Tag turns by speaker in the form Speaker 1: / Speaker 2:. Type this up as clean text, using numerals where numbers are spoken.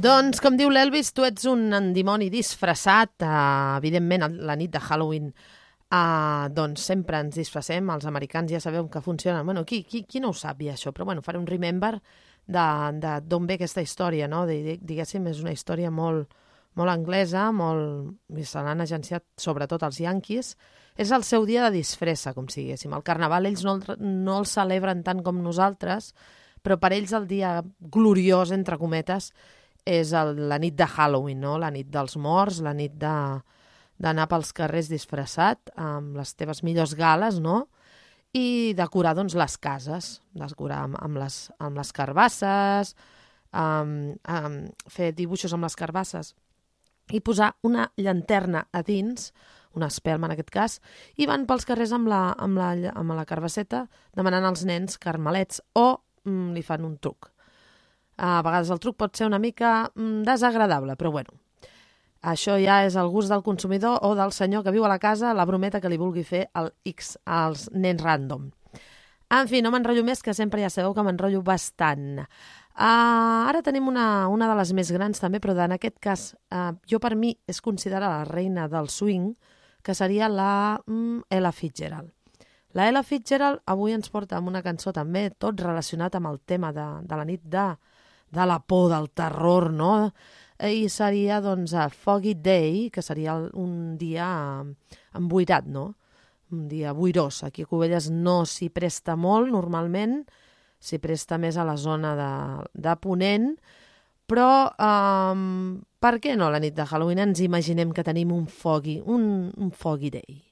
Speaker 1: Doncs, com diu l'Elvis, tu ets un dimoni disfressat. Evidentment, la nit de Halloween, doncs sempre ens disfressem. Els americans ja sabeu que funcionen. Bueno, qui no ho sap ja, això? Però bueno, faré un remember d'on ve aquesta història, no? Diguéssim, és una història molt anglesa, se l'han agenciat sobretot els yanquis. És el seu dia de disfressa, com si diguéssim. El carnaval ells no el celebren tant com nosaltres, però per ells el dia gloriós, entre cometes, és la nit de Halloween, no? La nit dels morts, la nit d'anar pels carrers disfressat amb les teves millors gales, no? I decorar, doncs, les cases, decorar amb les carbasses, fer dibuixos amb les carbasses i posar una llanterna a dins, una espelma en aquest cas, i van pels carrers amb la carbasseta demanant als nens carmelets o li fan un truc. A vegades el truc pot ser una mica desagradable, però bueno, això ja és el gust del consumidor o del senyor que viu a la casa, la brometa que li vulgui fer als nens random. En fi, no m'enrotllo més, que sempre ja sabeu que m'enrotllo bastant. Ara tenim una de les més grans també, però en aquest cas jo per mi és considerada la reina del swing, que seria la Ella Fitzgerald. La Ella Fitzgerald avui ens porta amb una cançó també, tot relacionat amb el tema de la nit de la por, del terror, no? I seria, doncs, a Foggy Day, que seria un dia emboirat, no? Un dia boirós. Aquí a Cubelles no s'hi presta molt, normalment, s'hi presta més a la zona de Ponent, però per què no la nit de Halloween ens imaginem que tenim un foggy day?